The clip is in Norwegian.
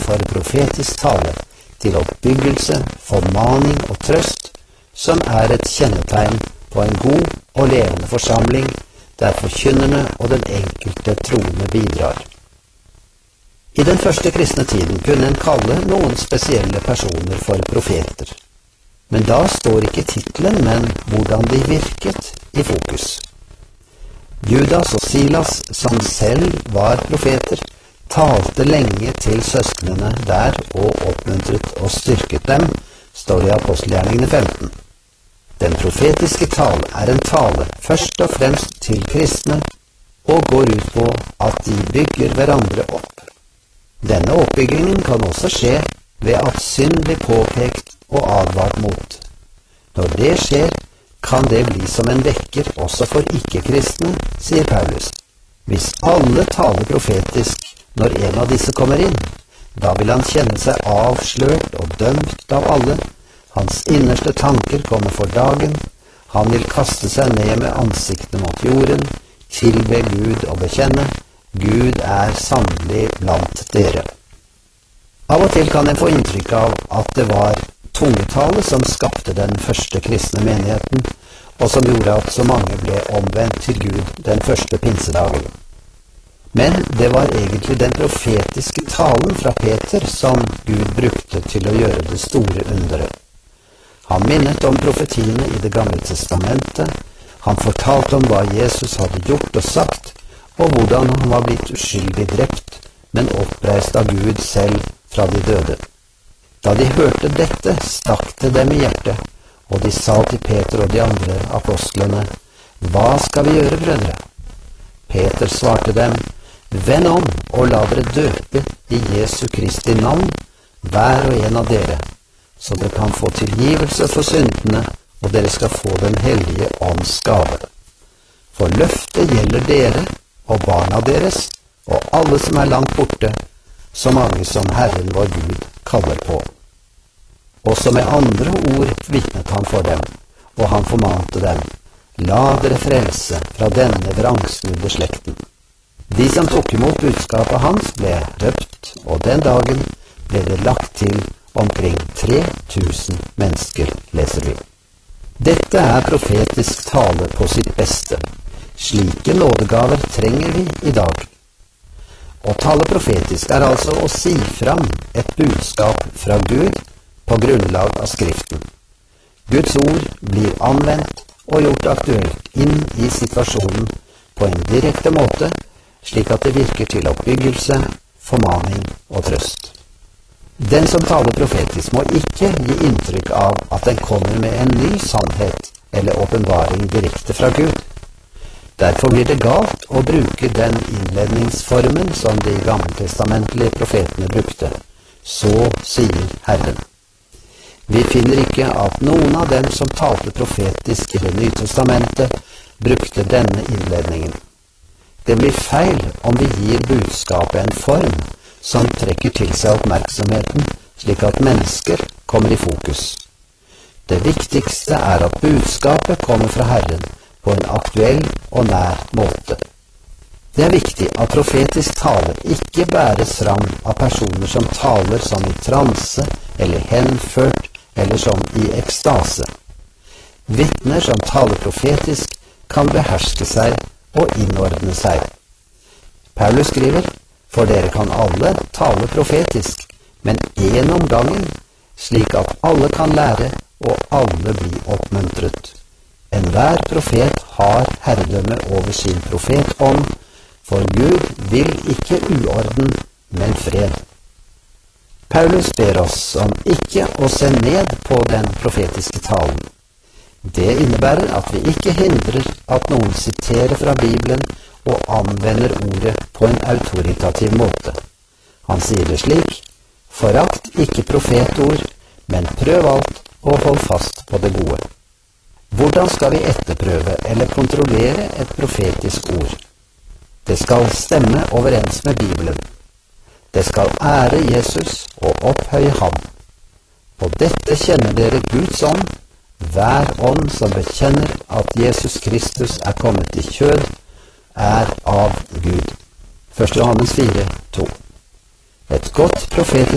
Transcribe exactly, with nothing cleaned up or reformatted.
for profetisk tale til oppbyggelse, formaning og trøst, som er et kjennetegn på en god og levende forsamling, der forkynnerne og den enkelte troende bidrar. I den første kristne tiden kunne en kalle noen spesielle personer for profeter. Men da står ikke titlen, men hvordan de virket, i fokus. Judas og Silas, som selv var profeter, talte lenge til søsknene der og oppmuntret og styrket dem, står det i Apostelgjerningene femten. Den profetiske tale er en tale først og fremst til kristne, og går ut på at de bygger hverandre opp. Denne oppbyggingen kan også skje ved at synd blir påpekt og advart mot. Når det skjer, kan det bli som en vekker også for ikke-kristne, sier Paulus. Hvis alle taler profetisk når en av disse kommer inn, da vil han kjenne seg avslørt og dømt av alle. Hans innerste tanker kommer for dagen. Han vil kaste seg ned med ansiktet mot jorden, tilbe Gud og bekjenne: Gud er sannelig blant dere. Av og til kan en få inntrykk av at det var tungetale som skapte den første kristne menigheten, og som gjorde at så mange ble omvendt til Gud den første pinsedagen. Men det var egentlig den profetiske talen fra Peter som Gud brukte til å gjøre det store underet. Han minnet om profetiene i Det gamle testamentet, han fortalte om hva Jesus hadde gjort og sagt, og hvordan han var blitt uskyldig drept, men oppreist av Gud selv fra de døde. Da de hørte dette, stakk det dem i hjertet, og de sa til Peter og de andre apostlene: Hva skal vi gjøre, brødre? Peter svarte dem: Vend om og la dere døpe i Jesu Kristi navn, hver og en av dere, så dere kan få tilgivelse for syndene, og dere skal få Den hellige ånds gave. For løftet gjelder dere og barna deres, og alle som er langt borte, så mange som Herren vår Gud kaller på. Også med andre ord vitnet han for dem, og han formante dem: La dere frelse fra denne vrangsnudde slekten. De som tok imot budskapet hans, ble døpt, og den dagen ble det lagt til omkring tre tusen mennesker, leser vi. Dette er profetisk tale på sitt beste. Slike nådegaver trenger vi i dag. Å tale profetisk er altså å si fram et budskap fra Gud på grunnlag av Skriften. Guds ord blir anvendt og gjort aktuelt inn i situasjonen på en direkte måte, slik at det virker til oppbyggelse, formaning og trøst. Den som taler profetisk må ikke gi inntrykk av at den kommer med en ny sannhet eller åpenbaring direkte fra Gud. Derfor blir det galt å bruke den innledningsformen som de gammeltestamentlige profetene brukte. Så sier Herren. Vi finner ikke at noen av dem som talte profetisk i Det nye testamentet, brukte denne innledningen. Det blir feil om vi gir budskapet en form som trekker til seg oppmerksomheten, slik at mennesker kommer i fokus. Det viktigste er at budskapet kommer fra Herren på en aktuell og nær måte. Det er viktig at profetisk tale ikke bæres fram av personer som taler som i transe eller henført eller som i ekstase. Vitner som taler profetisk kan beherske seg og innordne seg. Paulus skriver: For dere kan alle tale profetisk, men en om gangen, slik at alle kan lære og alle bli oppmuntret. Enhver profet har herredømme over sin profetånd, for Gud vil ikke uorden, men fred. Paulus ber oss om ikke å se ned på den profetiske talen. Det innebærer at vi ikke hindrer at noen siterer fra Bibelen og anvender ordet på en autoritativ måte. Han sier det slik: Forakt ikke profetord, men prøv alt og hold fast på det gode. Hvordan skal vi etterprøve eller kontrollere et profetisk ord? Det skal stemme overens med Bibelen. Det skal ære Jesus og opphøye ham. På dette kjenner dere Guds ånd. Hver ånd som bekjenner at Jesus Kristus er kommet i kjød, er av Gud. første Johannes fire, to. Et godt profetisk